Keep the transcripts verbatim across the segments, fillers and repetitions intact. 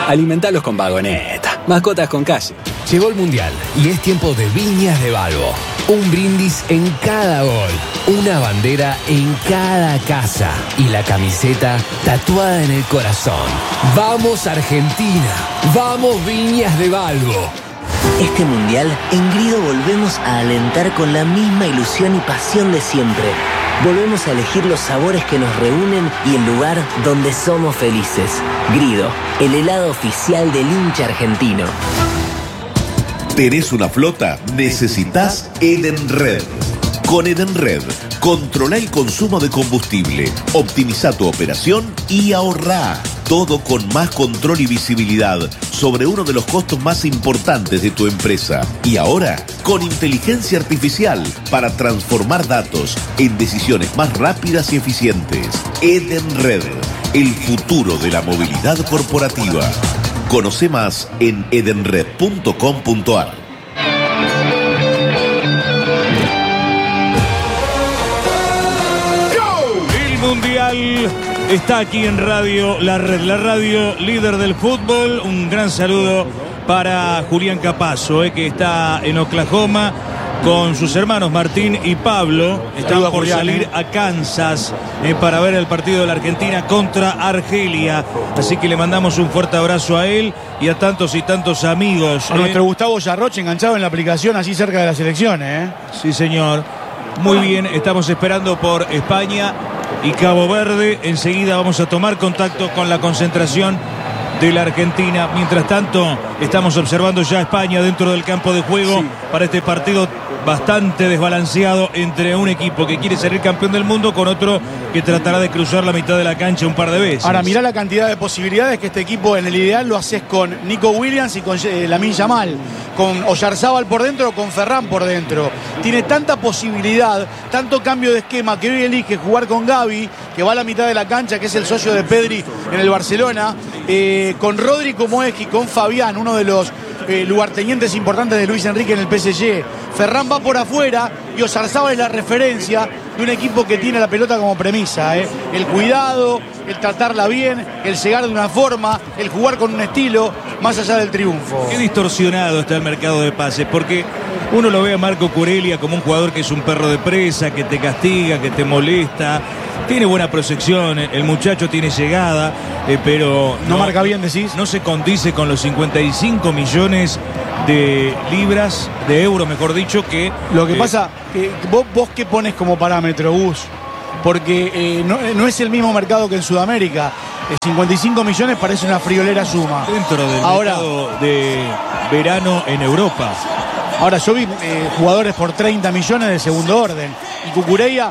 Alimentalos con Vagoneta. Mascotas con calle. Llegó el Mundial y es tiempo de Viñas de Balbo. Un brindis en cada gol, una bandera en cada casa y la camiseta tatuada en el corazón. ¡Vamos Argentina! ¡Vamos Viñas de Balbo! Este Mundial, en Grido volvemos a alentar con la misma ilusión y pasión de siempre. Volvemos a elegir los sabores que nos reúnen y el lugar donde somos felices. Grido, el helado oficial del hincha argentino. ¿Tenés una flota? Necesitas Edenred. Con Edenred, controla el consumo de combustible, optimiza tu operación y ahorrá. Todo con más control y visibilidad sobre uno de los costos más importantes de tu empresa. Y ahora, con inteligencia artificial para transformar datos en decisiones más rápidas y eficientes. Edenred, el futuro de la movilidad corporativa. Conoce más en edenred punto com punto ar. El Mundial está aquí en Radio La Red, la radio líder del fútbol. Un gran saludo para Julián Capazo, eh, que está en Oklahoma con sus hermanos Martín y Pablo. Están por Julián, salir eh. a Kansas eh, para ver el partido de la Argentina contra Argelia. Así que le mandamos un fuerte abrazo a él y a tantos y tantos amigos. A eh. nuestro Gustavo Yarroche enganchado en la aplicación allí cerca de las elecciones. ¿eh? Sí, señor. Muy bien, estamos esperando por España y Cabo Verde. Enseguida vamos a tomar contacto con la concentración de la Argentina. Mientras tanto, estamos observando ya a España dentro del campo de juego, sí, para este partido bastante desbalanceado entre un equipo que quiere salir campeón del mundo con otro que tratará de cruzar la mitad de la cancha un par de veces. Ahora, mirá la cantidad de posibilidades que este equipo en el ideal lo haces con Nico Williams y con eh, Lamine Yamal, con Oyarzábal por dentro o con Ferran por dentro. Tiene tanta posibilidad, tanto cambio de esquema, que hoy elige jugar con Gavi, que va a la mitad de la cancha, que es el socio de Pedri en el Barcelona, eh, con Rodri como eje y con Fabián, uno de los eh, lugartenientes importantes de Luis Enrique en el P S G. Ferran va por afuera y Oyarzábal es la referencia de un equipo que tiene la pelota como premisa, ¿eh? El cuidado, el tratarla bien, el llegar de una forma, el jugar con un estilo, más allá del triunfo. Qué distorsionado está el mercado de pases, porque uno lo ve a Marco Curelia como un jugador que es un perro de presa, que te castiga, que te molesta. Tiene buena proyección, el muchacho tiene llegada, eh, pero... No, no marca bien, decís. No se condice con los cincuenta y cinco millones de libras, de euros, mejor dicho, que... Lo que eh, pasa, que vos, vos qué pones como parámetro, Gus, porque eh, no, no es el mismo mercado que en Sudamérica. Eh, cincuenta y cinco millones parece una friolera suma. Dentro del Ahora, mercado de verano en Europa. Ahora, yo vi eh, jugadores por treinta millones de segundo orden. Y Cucurella,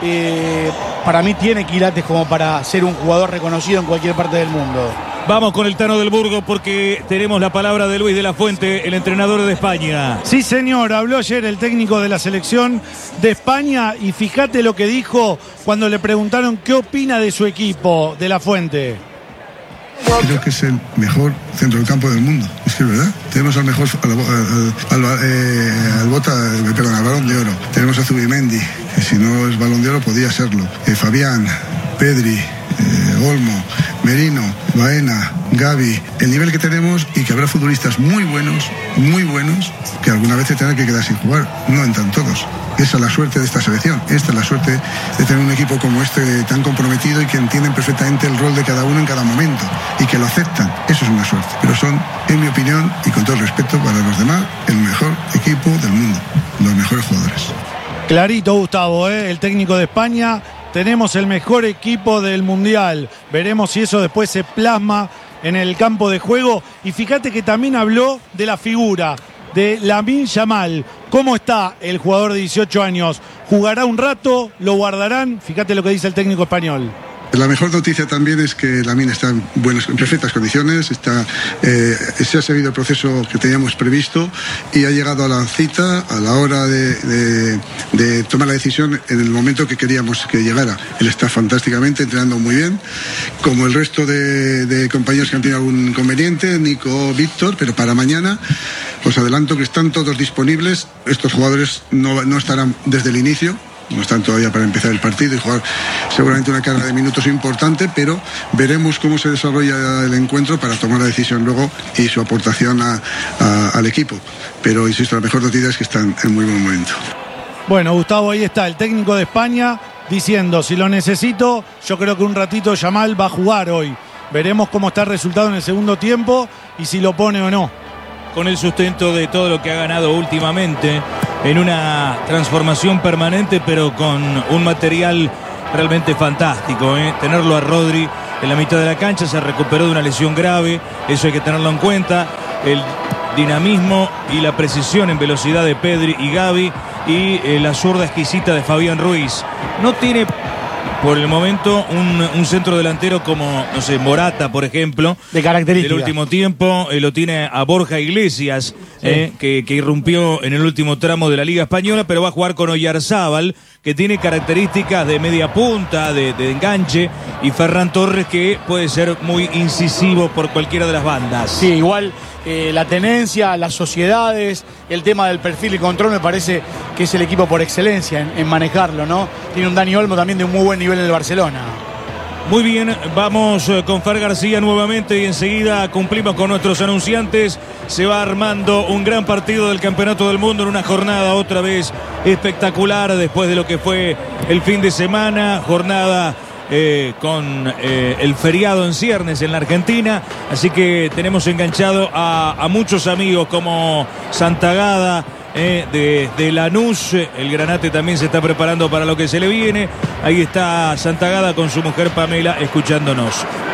eh, para mí, tiene quilates como para ser un jugador reconocido en cualquier parte del mundo. Vamos con el Tano del Burgo porque tenemos la palabra de Luis de la Fuente, el entrenador de España. Sí, señor, habló ayer el técnico de la selección de España y fíjate lo que dijo cuando le preguntaron qué opina de su equipo, de la Fuente. Creo que es el mejor centro del campo del mundo, es que es verdad. Tenemos al mejor, al, al, al, eh, al bota, perdón, al Balón de Oro. Tenemos a Zubimendi, que si no es Balón de Oro podría serlo. Eh, Fabián, Pedri, eh, Olmo, Merino, Baena, Gavi, el nivel que tenemos, y que habrá futbolistas muy buenos, muy buenos, que alguna vez se tendrán que quedar sin jugar. No entran todos. Esa es la suerte de esta selección. Esta es la suerte de tener un equipo como este tan comprometido y que entienden perfectamente el rol de cada uno en cada momento y que lo aceptan. Eso es una suerte. Pero son, en mi opinión, y con todo el respeto para los demás, el mejor equipo del mundo. Los mejores jugadores. Clarito, Gustavo, ¿eh? El técnico de España. Tenemos el mejor equipo del Mundial. Veremos si eso después se plasma en el campo de juego. Y fíjate que también habló de la figura de Lamine Yamal. ¿Cómo está el jugador de dieciocho años? ¿Jugará un rato? ¿Lo guardarán? Fíjate lo que dice el técnico español. La mejor noticia también es que Lamine está en, buenas, en perfectas condiciones, está, eh, se ha seguido el proceso que teníamos previsto y ha llegado a la cita a la hora de, de, de tomar la decisión en el momento que queríamos que llegara. Él está fantásticamente, entrenando muy bien, como el resto de, de compañeros que han tenido algún inconveniente, Nico, Víctor, pero para mañana os adelanto que están todos disponibles. Estos jugadores no, no estarán desde el inicio, no están todavía para empezar el partido y jugar seguramente una carga de minutos importante, pero veremos cómo se desarrolla el encuentro para tomar la decisión luego y su aportación a, a, al equipo. Pero insisto, la mejor noticia es que están en muy buen momento. Bueno, Gustavo, ahí está el técnico de España diciendo, si lo necesito, yo creo que un ratito Yamal va a jugar hoy. Veremos cómo está el resultado en el segundo tiempo y si lo pone o no. Con el sustento de todo lo que ha ganado últimamente, en una transformación permanente, pero con un material realmente fantástico, ¿eh? Tenerlo a Rodri en la mitad de la cancha, se recuperó de una lesión grave, eso hay que tenerlo en cuenta. El dinamismo y la precisión en velocidad de Pedri y Gavi y eh, la zurda exquisita de Fabián Ruiz. No tiene por el momento un, un centro delantero como, no sé, Morata, por ejemplo, de características. Del último tiempo, eh, lo tiene a Borja Iglesias, sí. eh, que, que irrumpió en el último tramo de la Liga Española, pero va a jugar con Oyarzábal, que tiene características de media punta, de, de enganche, y Ferran Torres, que puede ser muy incisivo por cualquiera de las bandas. Sí, igual eh, la tenencia, las sociedades, el tema del perfil y control, me parece que es el equipo por excelencia en, en manejarlo, ¿no? Tiene un Dani Olmo también de un muy buen nivel en el Barcelona. Muy bien, vamos con Fer García nuevamente y enseguida cumplimos con nuestros anunciantes. Se va armando un gran partido del Campeonato del Mundo en una jornada otra vez espectacular después de lo que fue el fin de semana, jornada eh, con eh, el feriado en ciernes en la Argentina, así que tenemos enganchado a, a muchos amigos como Santagada, Eh, de, de Lanús. El Granate también se está preparando para lo que se le viene. Ahí está Santagada con su mujer Pamela escuchándonos.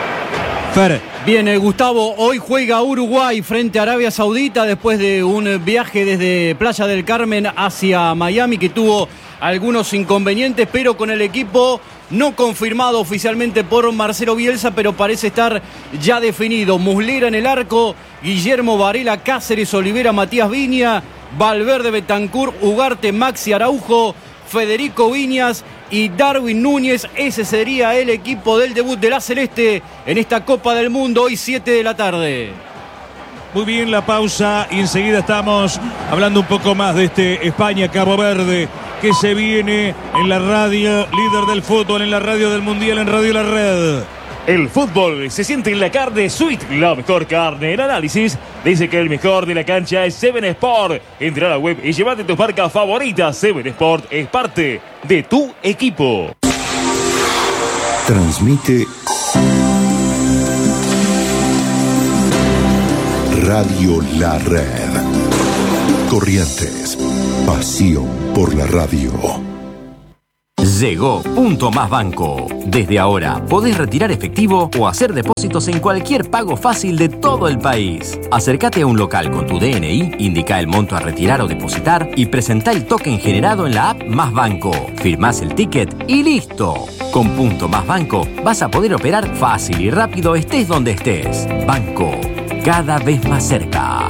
Fer. Bien, eh, Gustavo, hoy juega Uruguay frente a Arabia Saudita después de un viaje desde Playa del Carmen hacia Miami que tuvo algunos inconvenientes, pero con el equipo no confirmado oficialmente por Marcelo Bielsa, pero parece estar ya definido. Muslera en el arco, Guillermo Varela, Cáceres, Olivera, Matías Viña, Valverde, Bentancur, Ugarte, Maxi Araujo, Federico Viñas y Darwin Núñez. Ese sería el equipo del debut de la Celeste en esta Copa del Mundo, hoy siete de la tarde. Muy bien, la pausa y enseguida estamos hablando un poco más de este España-Cabo Verde que se viene en la radio líder del fútbol, en la radio del Mundial, en Radio La Red. El fútbol se siente en la carne Sweet, la mejor carne. El análisis dice que el mejor de la cancha es Seven Sport. Entra a la web y llévate tus marcas favoritas. Seven Sport es parte de tu equipo. Transmite Radio La Red. Corrientes, pasión por la radio. Llegó Punto Más Banco. Desde ahora podés retirar efectivo o hacer depósitos en cualquier pago fácil de todo el país. Acércate a un local con tu D N I, indica el monto a retirar o depositar y presentá el token generado en la app Más Banco. Firmás el ticket y listo. Con Punto Más Banco vas a poder operar fácil y rápido estés donde estés. Banco, cada vez más cerca.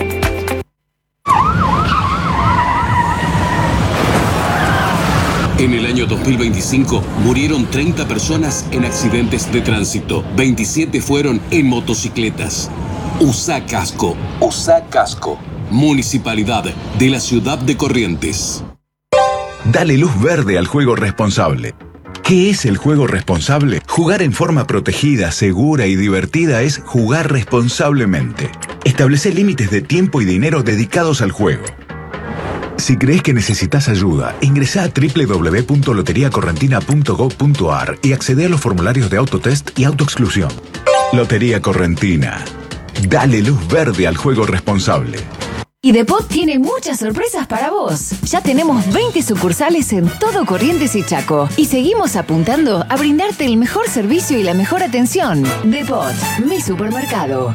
En el año dos mil veinticinco murieron treinta personas en accidentes de tránsito. veintisiete fueron en motocicletas. Usa casco. Usa casco. Municipalidad de la Ciudad de Corrientes. Dale luz verde al juego responsable. ¿Qué es el juego responsable? Jugar en forma protegida, segura y divertida es jugar responsablemente. Establece límites de tiempo y dinero dedicados al juego. Si crees que necesitas ayuda, ingresá a doble u doble u doble u punto lotería correntina punto gob punto ar y accede a los formularios de autotest y autoexclusión. Lotería Correntina. Dale luz verde al juego responsable. Y Depot tiene muchas sorpresas para vos. Ya tenemos veinte sucursales en todo Corrientes y Chaco. Y seguimos apuntando a brindarte el mejor servicio y la mejor atención. Depot, mi supermercado.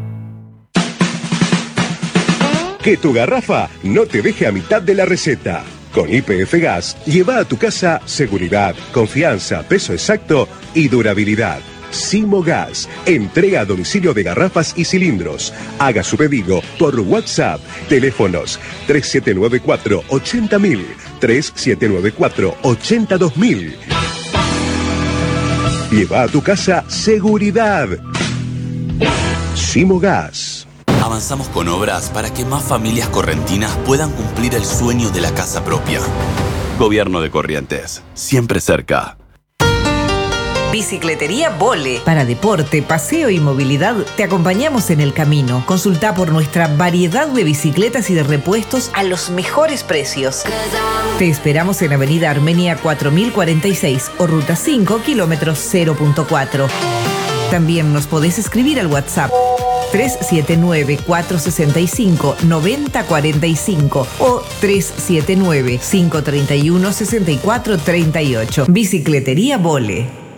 Que tu garrafa no te deje a mitad de la receta. Con Y P F Gas, lleva a tu casa seguridad, confianza, peso exacto y durabilidad. Simo Gas, entrega a domicilio de garrafas y cilindros. Haga su pedido por WhatsApp. Teléfonos tres siete nueve cuatro, ochenta mil, tres siete nueve cuatro, ochenta dos mil. Lleva a tu casa seguridad. Simo Gas. Avanzamos con obras para que más familias correntinas puedan cumplir el sueño de la casa propia. Gobierno de Corrientes. Siempre cerca. Bicicletería Vole. Para deporte, paseo y movilidad, te acompañamos en el camino. Consulta por nuestra variedad de bicicletas y de repuestos a los mejores precios. Te esperamos en Avenida Armenia cuatro mil cuarenta y seis o Ruta cinco, kilómetros cero punto cuatro. También nos podés escribir al WhatsApp tres siete nueve, cuatro seis cinco, nueve cero cuatro cinco o tres siete nueve, cinco tres uno, seis cuatro tres ocho. Bicicletería Vole.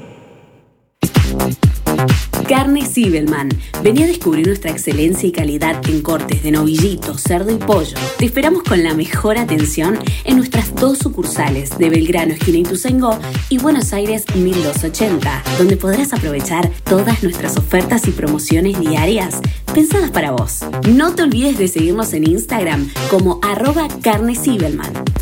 Carne Zibelman. Vení a descubrir nuestra excelencia y calidad en cortes de novillito, cerdo y pollo. Te esperamos con la mejor atención en nuestras dos sucursales de Belgrano, esquina Ituzaingó, y Buenos Aires mil doscientos ochenta, donde podrás aprovechar todas nuestras ofertas y promociones diarias pensadas para vos. No te olvides de seguirnos en Instagram como arroba Carne Zibelman.